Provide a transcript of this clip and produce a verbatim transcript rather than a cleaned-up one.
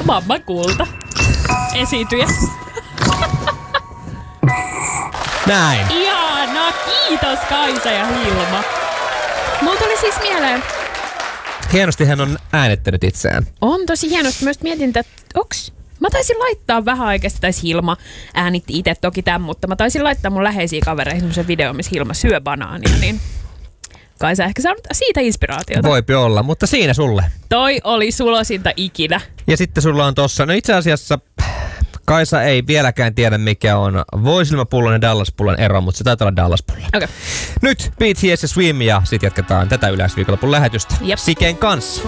Mamma kulta. Esiintyjä. Näin. Ihanaa, kiitos Kaisa ja Hilma. Mulla tuli siis mieleen. Hienosti hän on äänettänyt itseään. On tosi hienosti. Myös mietin, että onks... Mä taisin laittaa vähän aikaisesti, tai Hilma äänitti itse toki tämän, mutta mä taisin laittaa mun läheisiä kavereihin semmoisen videon, missä Hilma syö banaania, niin Kaisa ehkä saanut siitä inspiraatiota. Voipi olla, mutta siinä sulle. Toi oli sulosinta ikinä. Ja sitten sulla on tossa, no itse asiassa Kaisa ei vieläkään tiedä mikä on voisilmapullon ja Dallas-pullon ero, mutta se taitaa olla Dallas-pullo. Okay. Nyt B T S ja Swim ja sit jatketaan tätä yleisviikonlopun lähetystä Jep. Siken kanssa.